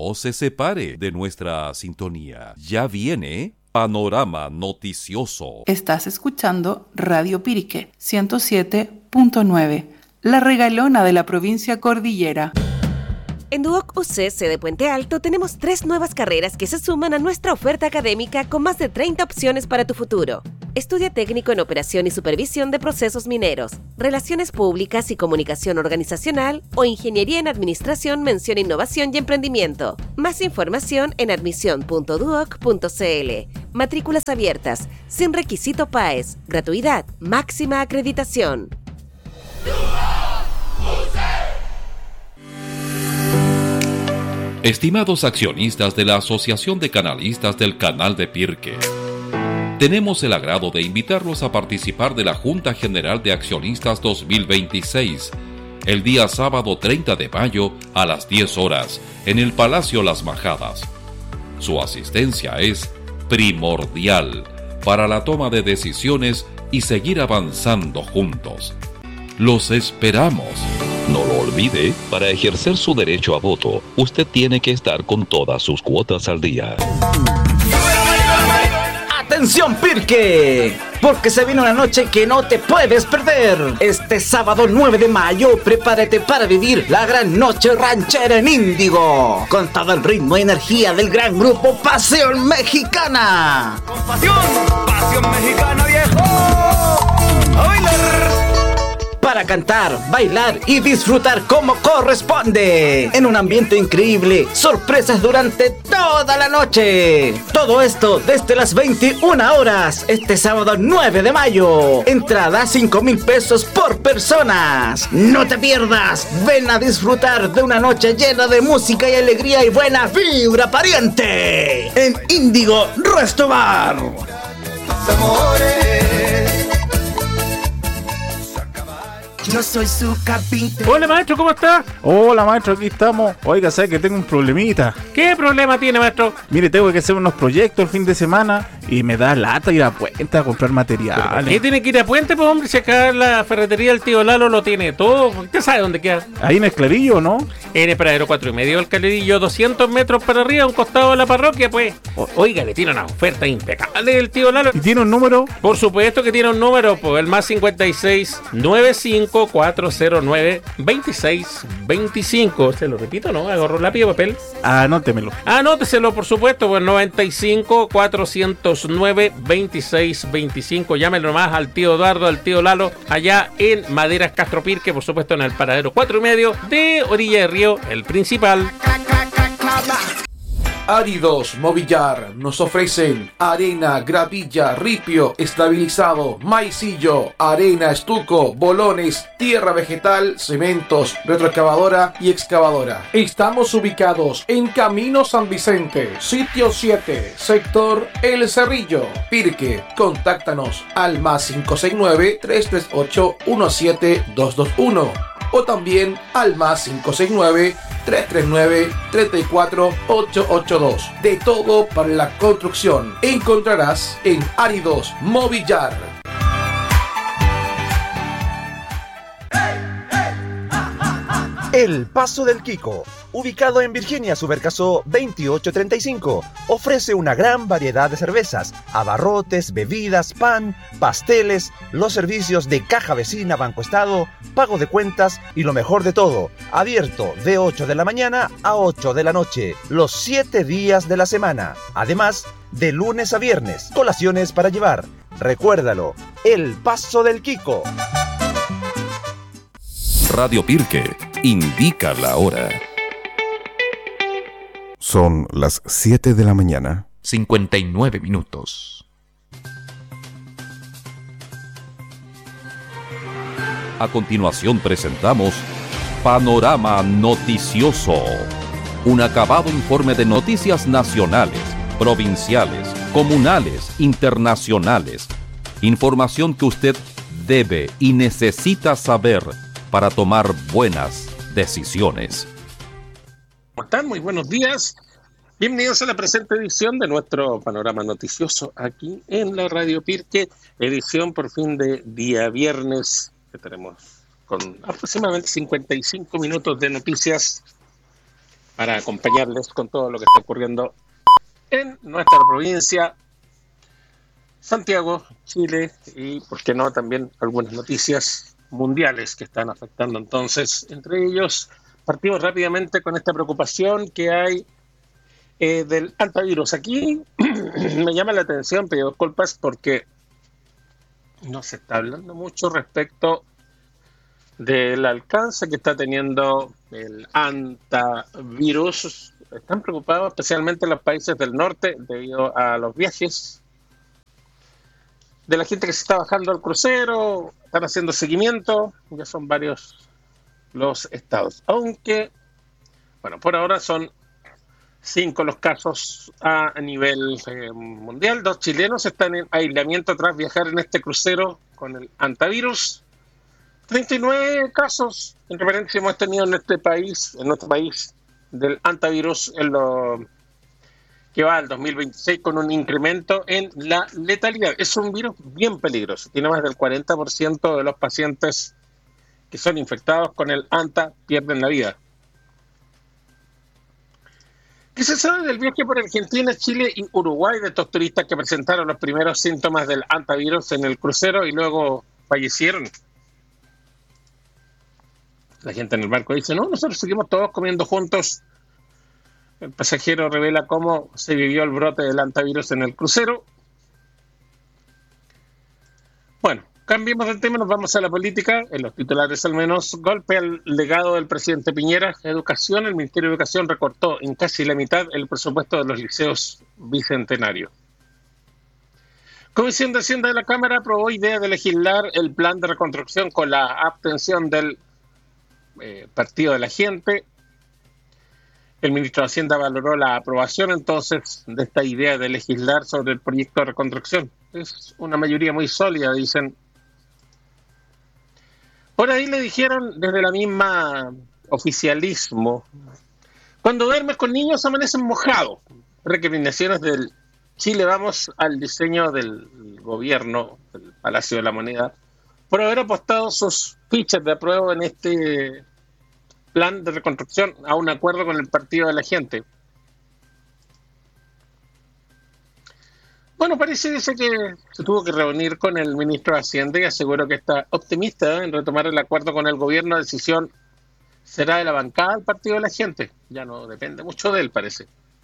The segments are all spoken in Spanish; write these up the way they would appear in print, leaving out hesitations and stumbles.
No se separe de nuestra sintonía. Ya viene Panorama Noticioso. Estás escuchando Radio Pirque 107.9, la regalona de la provincia Cordillera. En Duoc UC de Puente Alto tenemos 3 nuevas carreras que se suman a nuestra oferta académica con más de 30 opciones para tu futuro. Estudia técnico en operación y supervisión de procesos mineros, relaciones públicas y comunicación organizacional o ingeniería en administración, mención, innovación y emprendimiento. Más información en admisión.duoc.cl. Matrículas abiertas, sin requisito PAES, gratuidad, máxima acreditación. Estimados accionistas de la Asociación de Canalistas del Canal de Pirque, tenemos el agrado de invitarlos a participar de la Junta General de Accionistas 2026, el día sábado 30 de mayo a las 10 horas, en el Palacio Las Majadas. Su asistencia es primordial para la toma de decisiones y seguir avanzando juntos. ¡Los esperamos! No lo olvide, para ejercer su derecho a voto, usted tiene que estar con todas sus cuotas al día. ¡Atención, Pirque! Porque se viene una noche que no te puedes perder. Este sábado 9 de mayo, prepárate para vivir la gran noche ranchera en Índigo, con todo el ritmo y energía del gran grupo Pasión Mexicana. ¡Con pasión! ¡Pasión Mexicana, viejo! ¡A bailar! Para cantar, bailar y disfrutar como corresponde. En un ambiente increíble, sorpresas durante toda la noche. Todo esto desde las 21 horas, este sábado 9 de mayo. Entrada 5,000 pesos por personas. No te pierdas, ven a disfrutar de una noche llena de música y alegría y buena vibra, pariente. En Índigo Resto Bar. Yo soy su capitán. Hola maestro, ¿cómo está? Hola maestro, aquí estamos. Oiga, ¿sabe que tengo un problemita? ¿Qué problema tiene, maestro? Mire, tengo que hacer unos proyectos el fin de semana y me da lata ir a Puente a comprar materiales. ¿Qué tiene que ir a Puente, pues hombre? Si acá la ferretería del tío Lalo lo tiene todo. ¿Usted sabe dónde queda? Ahí en el Clarillo, ¿no? En el Paradero 4,5 del Clarillo, 200 metros para arriba, a un costado de la parroquia, pues. Oiga, le tiene una oferta impecable el tío Lalo. ¿Y tiene un número? Por supuesto que tiene un número, pues el más 56 95 409 2625. Se lo repito, ¿no? Agarro lápiz y papel. Anótemelo. Anóteselo, por supuesto, pues 95 409 2625. Llámenlo nomás al tío Eduardo, al tío Lalo, allá en Maderas Castro Pirque, por supuesto en el Paradero 4,5 de Orilla de Río, el principal. Áridos Movillar nos ofrecen arena, gravilla, ripio, estabilizado, maicillo, arena, estuco, bolones, tierra vegetal, cementos, retroexcavadora y excavadora. Estamos ubicados en Camino San Vicente, sitio 7, sector El Cerrillo, Pirque. Contáctanos al más 569-338-17221 o también al más 569-339-34882. De todo para la construcción encontrarás en Áridos Movillar. El Paso del Quico, ubicado en Virginia Subercaso 2835, ofrece una gran variedad de cervezas, abarrotes, bebidas, pan, pasteles, los servicios de caja vecina, Banco Estado, pago de cuentas y lo mejor de todo, abierto de 8 de la mañana a 8 de la noche, los 7 días de la semana. Además, de lunes a viernes, colaciones para llevar. Recuérdalo, El Paso del Quico. Radio Pirque indica la hora. Son las 7 de la mañana. 59 minutos. A continuación presentamos Panorama Noticioso, un acabado informe de noticias nacionales, provinciales, comunales, internacionales. Información que usted debe y necesita saber para tomar buenas decisiones. ¿Cómo están? Muy buenos días. Bienvenidos a la presente edición de nuestro Panorama Noticioso aquí en la Radio Pirque, edición por fin de día viernes, que tenemos con aproximadamente 55 minutos de noticias para acompañarles con todo lo que está ocurriendo en nuestra provincia, Santiago, Chile y, por qué no, también algunas noticias mundiales que están afectando. Entonces, entre ellos, partimos rápidamente con esta preocupación que hay del antivirus. Aquí me llama la atención, pido disculpas, porque no se está hablando mucho respecto del alcance que está teniendo el antivirus. Están preocupados especialmente los países del norte debido a los viajes de la gente que se está bajando al crucero, están haciendo seguimiento, ya son varios los estados. Aunque, bueno, por ahora son 5 los casos a nivel mundial. 2 chilenos están en aislamiento tras viajar en este crucero con el antivirus. 39 casos en referencia hemos tenido en nuestro país, del antivirus en lo que va al 2026, con un incremento en la letalidad. Es un virus bien peligroso. Tiene más del 40% de los pacientes que son infectados con el ANTA pierden la vida. ¿Qué se sabe del viaje por Argentina, Chile y Uruguay de estos turistas que presentaron los primeros síntomas del antivirus en el crucero y luego fallecieron? La gente en el barco dice, no, nosotros seguimos todos comiendo juntos. El pasajero revela cómo se vivió el brote del antivirus en el crucero. Bueno, cambiemos de tema, nos vamos a la política. En los titulares al menos, golpe al legado del presidente Piñera. Educación, el Ministerio de Educación recortó en casi la mitad el presupuesto de los liceos bicentenarios. Comisión de Hacienda de la Cámara aprobó idea de legislar el plan de reconstrucción con la abstención del Partido de la Gente. El ministro de Hacienda valoró la aprobación entonces de esta idea de legislar sobre el proyecto de reconstrucción. Es una mayoría muy sólida, dicen. Por ahí le dijeron desde la misma oficialismo, cuando duermes con niños amanecen mojados. Recriminaciones del Chile Vamos al diseño del gobierno, del Palacio de la Moneda, por haber apostado sus fichas de apruebo en este plan de reconstrucción a un acuerdo con el Partido de la Gente. Bueno, parece que se tuvo que reunir con el ministro de Hacienda y aseguró que está optimista en retomar el acuerdo con el gobierno. La decisión será de la bancada del Partido de la Gente. Ya no depende mucho de él, parece.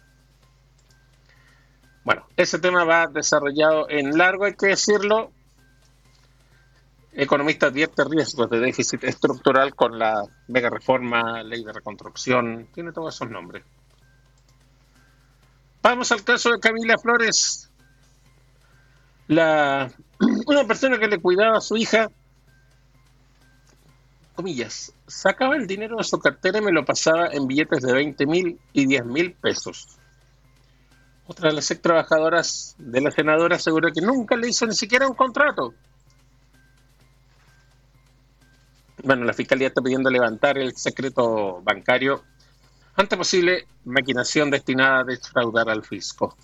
Bueno, ese tema va desarrollado en largo, hay que decirlo. Economista advierte riesgos de déficit estructural con la mega reforma, ley de reconstrucción, tiene todos esos nombres. Vamos al caso de Camila Flores, una persona que le cuidaba a su hija, comillas, sacaba el dinero de su cartera y me lo pasaba en billetes de 20.000 y 10.000 pesos. Otra de las ex trabajadoras de la senadora aseguró que nunca le hizo ni siquiera un contrato. Bueno, la Fiscalía está pidiendo levantar el secreto bancario ante posible maquinación destinada a defraudar al fisco.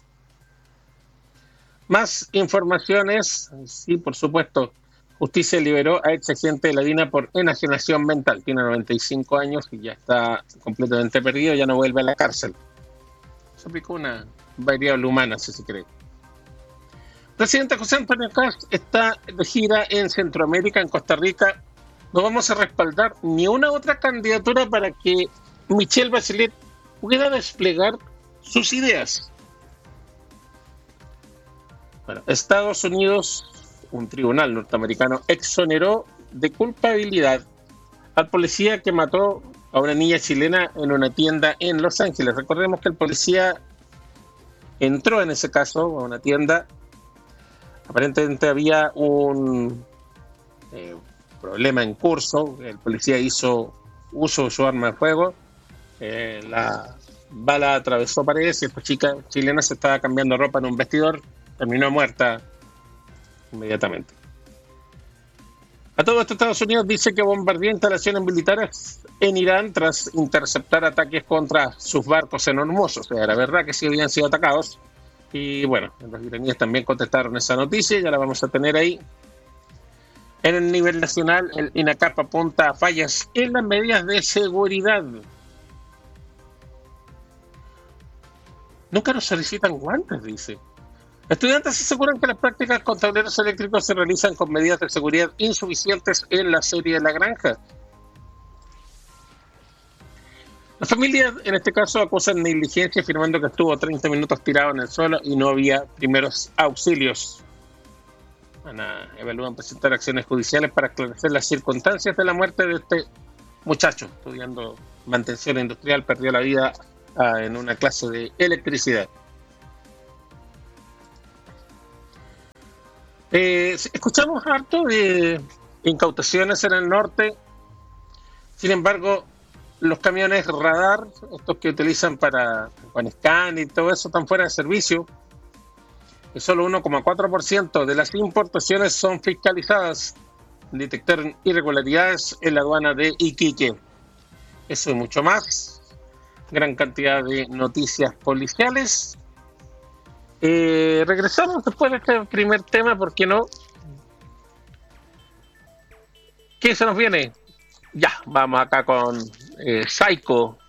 Más informaciones, sí, por supuesto. Justicia liberó a ex agente de la DINA por enajenación mental. Tiene 95 años y ya está completamente perdido, ya no vuelve a la cárcel. Se aplicó una variable humana, si se cree. Presidente José Antonio Kast está de gira en Centroamérica, en Costa Rica. No vamos a respaldar ni una otra candidatura para que Michelle Bachelet pueda desplegar sus ideas. Bueno, Estados Unidos, un tribunal norteamericano, exoneró de culpabilidad al policía que mató a una niña chilena en una tienda en Los Ángeles. Recordemos que el policía entró en ese caso a una tienda. Aparentemente había un problema en curso. El policía hizo uso de su arma de fuego. La bala atravesó paredes y esta chica chilena se estaba cambiando ropa en un vestidor. Terminó muerta inmediatamente. A todo esto, Estados Unidos dice que bombardeó instalaciones militares en Irán tras interceptar ataques contra sus barcos en Hormuz. O sea, era verdad que sí habían sido atacados. Y bueno, los iraníes también contestaron esa noticia, ya la vamos a tener ahí. En el nivel nacional, el INACAP apunta a fallas en las medidas de seguridad. Nunca nos solicitan guantes, dice. Estudiantes aseguran que las prácticas con tableros eléctricos se realizan con medidas de seguridad insuficientes en la serie de La Granja. La familia, en este caso, acusan negligencia, afirmando que estuvo 30 minutos tirado en el suelo y no había primeros auxilios. Evalúan presentar acciones judiciales para esclarecer las circunstancias de la muerte de este muchacho estudiando mantención industrial. Perdió la vida en una clase de electricidad. Escuchamos harto de incautaciones en el norte. Sin embargo, los camiones radar, estos que utilizan con scan y todo eso, están fuera de servicio. Y solo 1,4% de las importaciones son fiscalizadas. Detectaron irregularidades en la aduana de Iquique. Eso y mucho más. Gran cantidad de noticias policiales. Regresamos después de este primer tema, ¿por qué no? ¿Qué se nos viene? Ya, vamos acá con Psycho